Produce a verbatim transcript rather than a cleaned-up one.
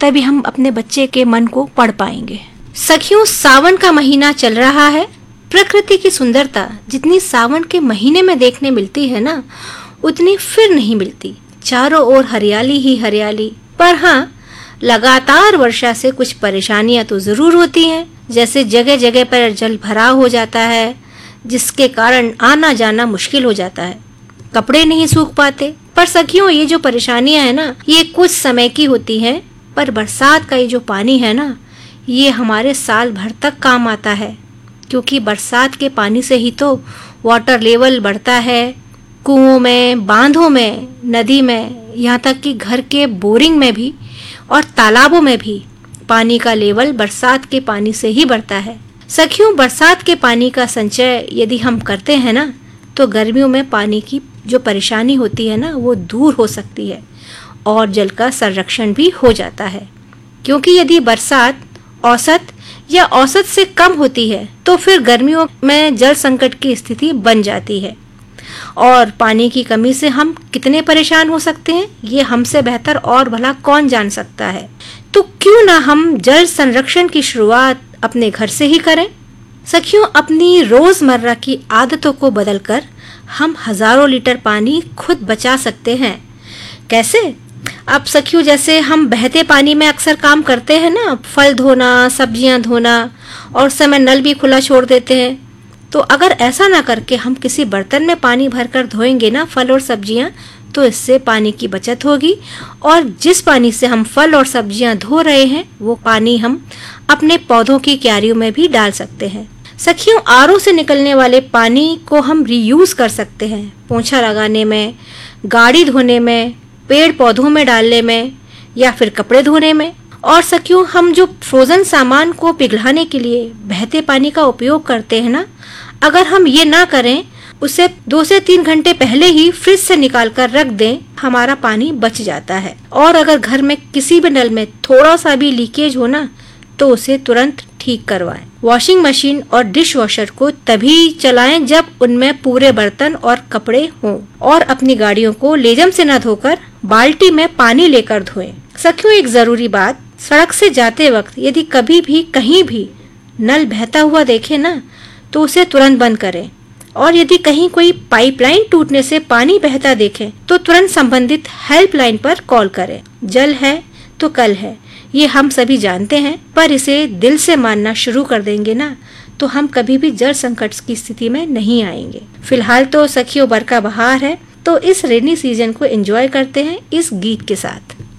तभी हम अपने बच्चे के मन को पढ़ पाएंगे। सखियों, सावन का महीना चल रहा है। प्रकृति की सुंदरता जितनी सावन के महीने में देखने मिलती है ना, उतनी फिर नहीं मिलती। चारों ओर हरियाली ही हरियाली। पर हाँ, लगातार वर्षा से कुछ परेशानियां तो जरूर होती हैं। जैसे जगह जगह पर जल भराव हो जाता है, जिसके कारण आना जाना मुश्किल हो जाता है। कपड़े नहीं सूख पाते। पर सखियों, ये जो परेशानियां है ना, ये कुछ समय की होती हैं। पर बरसात का ये जो पानी है ना, ये हमारे साल भर तक काम आता है, क्योंकि बरसात के पानी से ही तो वाटर लेवल बढ़ता है। कुओं में, बांधों में, नदी में, यहाँ तक कि घर के बोरिंग में भी और तालाबों में भी पानी का लेवल बरसात के पानी से ही बढ़ता है। सखियों, बरसात के पानी का संचय यदि हम करते हैं ना, तो गर्मियों में पानी की जो परेशानी होती है ना, वो दूर हो सकती है और जल का संरक्षण भी हो जाता है। क्योंकि यदि बरसात औसत या औसत से कम होती है तो फिर गर्मियों में जल संकट की स्थिति बन जाती है और पानी की कमी से हम कितने परेशान हो सकते हैं, ये हमसे बेहतर और भला कौन जान सकता है। तो क्यों ना हम जल संरक्षण की शुरुआत अपने घर से ही करें। सखियों, अपनी रोजमर्रा की आदतों को बदलकर हम हजारों लीटर पानी खुद बचा सकते हैं। कैसे? अब सखियों, जैसे हम बहते पानी में अक्सर काम करते हैं ना, फल धोना, सब्जियां धोना, और समय नल भी खुला छोड़ देते हैं। तो अगर ऐसा ना करके हम किसी बर्तन में पानी भरकर धोएंगे ना फल और सब्जियां, तो इससे पानी की बचत होगी और जिस पानी से हम फल और सब्जियां धो रहे हैं, वो पानी हम अपने पौधों की क्यारियों में भी डाल सकते हैं। सखियों, आरओ से निकलने वाले पानी को हम रीयूज कर सकते हैं, पोंछा लगाने में, गाड़ी धोने में, पेड़ पौधों में डालने में या फिर कपड़े धोने में। और सखियों, हम जो फ्रोजन सामान को पिघलाने के लिए बहते पानी का उपयोग करते हैं ना, अगर हम ये ना करें, उसे दो से तीन घंटे पहले ही फ्रिज से निकाल कर रख दें, हमारा पानी बच जाता है। और अगर घर में किसी भी नल में थोड़ा सा भी लीकेज हो ना, तो उसे तुरंत ठीक करवाएं। वॉशिंग मशीन और डिश वॉशर को तभी चलाएं जब उनमें पूरे बर्तन और कपड़े हों, और अपनी गाड़ियों को लेजम से न धोकर बाल्टी में पानी लेकर धोएं। सखियों, एक जरूरी बात, सड़क से जाते वक्त यदि कभी भी कहीं भी नल बहता हुआ देखे ना, तो उसे तुरंत बंद करें। और यदि कहीं कोई पाइपलाइन टूटने से पानी बहता देखें, तो तुरंत संबंधित हेल्पलाइन पर कॉल करें। जल है तो कल है, ये हम सभी जानते हैं, पर इसे दिल से मानना शुरू कर देंगे ना, तो हम कभी भी जल संकट की स्थिति में नहीं आएंगे। फिलहाल तो सखियों, बरखा बहार है, तो इस रेनी सीजन को एंजॉय करते हैं इस गीत के साथ।